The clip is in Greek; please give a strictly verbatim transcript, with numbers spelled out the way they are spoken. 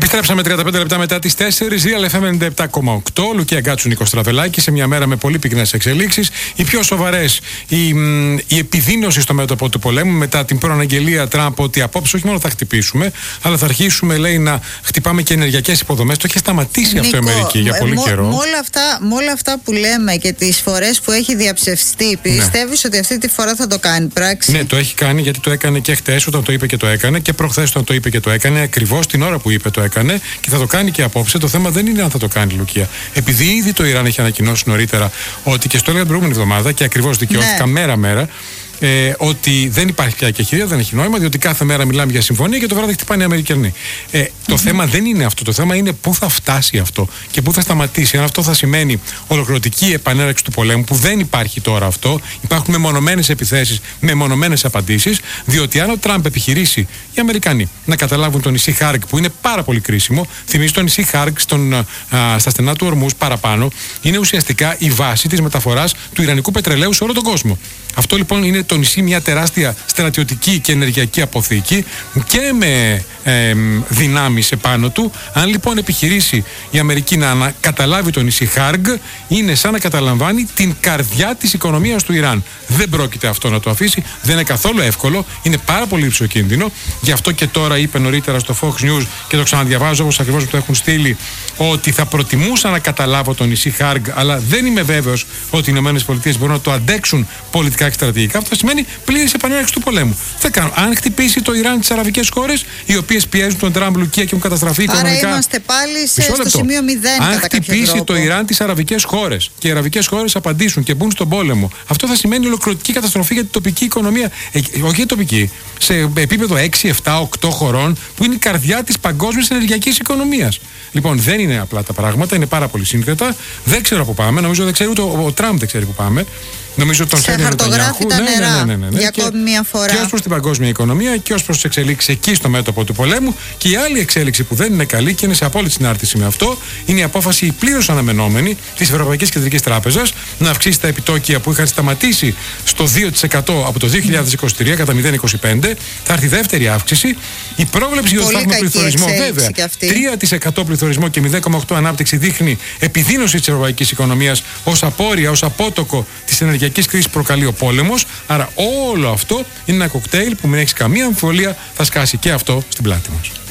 Επιστρέψαμε τριάντα πέντε λεπτά μετά τις τέσσερις. Real εφ εμ ενενήντα επτά κόμμα οκτώ. Λουκία Γκάτσου, Νίκος Στραβελάκης. Σε μια μέρα με πολύ πυκνές εξελίξεις. Οι πιο σοβαρές, η, η επιδείνωση στο μέτωπο του πολέμου μετά την προαναγγελία Τραμπ ότι απόψε όχι μόνο θα χτυπήσουμε, αλλά θα αρχίσουμε, λέει, να χτυπάμε και ενεργειακές υποδομές. Το έχει σταματήσει Νίκο, αυτό η Αμερική για πολύ μ, καιρό. Με όλα, αυτά, όλα αυτά που λέμε και τις φορές που έχει διαψευστεί, πιστεύεις ναι. ότι αυτή τη φορά θα το κάνει πράξη? Ναι, το έχει κάνει, γιατί το έκανε και χτες όταν το είπε και το έκανε, και προχθές όταν το είπε και το έκανε, ακριβώς την ώρα που είπε το έκανε, και θα το κάνει και απόψε. Το θέμα δεν είναι αν θα το κάνει, Λουκία. Επειδή ήδη το Ιράν έχει ανακοινώσει νωρίτερα ότι, και στο έλεγα την προηγούμενη εβδομάδα και ακριβώς δικαιώθηκα ναι. μέρα-μέρα, Ε, ότι δεν υπάρχει πια εκεχηρία, δεν έχει νόημα, διότι κάθε μέρα μιλάμε για συμφωνία και το βράδυ χτυπάνε οι Αμερικανοί. Ε, το mm-hmm. θέμα δεν είναι αυτό. Το θέμα είναι πού θα φτάσει αυτό και πού θα σταματήσει. Αν αυτό θα σημαίνει ολοκληρωτική επανέναρξη του πολέμου, που δεν υπάρχει τώρα αυτό, υπάρχουν μεμονωμένες επιθέσεις, μεμονωμένες απαντήσεις, διότι αν ο Τραμπ επιχειρήσει οι Αμερικανοί να καταλάβουν το νησί Χάργκ, που είναι πάρα πολύ κρίσιμο, θυμίζει το νησί Χάργκ στον, α, στα στενά του Ορμούς παραπάνω, είναι ουσιαστικά η βάση της μεταφοράς του ιρανικού πετρελαίου σε όλο τον κόσμο. Αυτό λοιπόν είναι το νησί μια τεράστια στρατιωτική και ενεργειακή αποθήκη και με ε, δυνάμεις επάνω του. Αν λοιπόν επιχειρήσει η Αμερική να καταλάβει το νησί Χάργκ, είναι σαν να καταλαμβάνει την καρδιά της οικονομίας του Ιράν. Δεν πρόκειται αυτό να το αφήσει, δεν είναι καθόλου εύκολο, είναι πάρα πολύ υψοκίνδυνο. Γι' αυτό και τώρα είπε νωρίτερα στο Fox News, και το ξαναδιαβάζω όπως ακριβώς μου το έχουν στείλει, ότι θα προτιμούσα να καταλάβω το νησί Χάργκ, αλλά δεν είμαι βέβαιος ότι οι ΗΠΑ μπορούν να το αντέξουν πολιτικά και στρατηγικά. Αυτό σημαίνει πλήρης επανέναρξη του πολέμου. Θα κάνω. Αν χτυπήσει το Ιράν τις αραβικές χώρες, οι οποίες πιέζουν τον Τραμπ, Λουκία, και έχουν καταστραφεί οικονομικά. Άρα είμαστε πάλι σε, στο σημείο μηδέν. Αν χτυπήσει το Ιράν τις αραβικές χώρες και οι αραβικές χώρες απαντήσουν και μπουν στον πόλεμο, αυτό θα σημαίνει ολοκληρωτική καταστροφή για την τοπική οικονομία. Ε, όχι για τοπική, σε επίπεδο έξι, επτά, οκτώ χωρών, που είναι η καρδιά της παγκόσμιας ενεργειακής οικονομίας. Λοιπόν, δεν είναι απλά τα πράγματα, είναι πάρα πολύ σύνθετα. Δεν ξέρω πού πάμε. Νομίζω δεν ξέρει ούτε ο, ο Τραμπ δεν ξέρει πού πάμε. Νομίζω τον σε χαρτογράφει τα ναι, νερά ναι, ναι, ναι, ναι. για ακόμη μια φορά. Και ως προς την παγκόσμια οικονομία και ως προς τις εξελίξεις εκεί στο μέτωπο του πολέμου. Και η άλλη εξέλιξη που δεν είναι καλή και είναι σε απόλυτη συνάρτηση με αυτό, είναι η απόφαση πλήρως αναμενόμενη της Ευρωπαϊκής Κεντρικής Τράπεζας να αυξήσει τα επιτόκια που είχαν σταματήσει στο δύο τοις εκατό από το δύο χιλιάδες είκοσι τρία κατά μηδέν κόμμα είκοσι πέντε. Θα έρθει δεύτερη αύξηση. Η πρόβλεψη για το σταθμό πληθωρισμό, βέβαια, τρία τοις εκατό πληθωρισμό και μηδέν κόμμα οκτώ τοις εκατό ανάπτυξη, δείχνει επιδείνωση της ευρωπαϊκής οικονομίας ως απόρρια, ως απότοκο της ενεργειακής κρίσης που προκαλεί ο πόλεμος. Άρα όλο αυτό είναι ένα κοκτέιλ που μην έχει καμία αμφιβολία θα σκάσει και αυτό στην πλάτη μας.